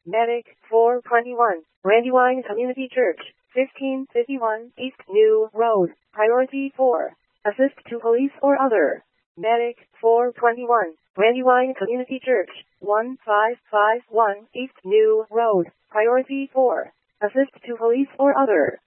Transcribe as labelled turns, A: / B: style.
A: Medic 421, Brandywine Community Church, 1551 East New Road, Priority 4. Assist to police or other. Medic 421, Brandywine Community Church, 1551 East New Road, Priority 4. Assist to police or other.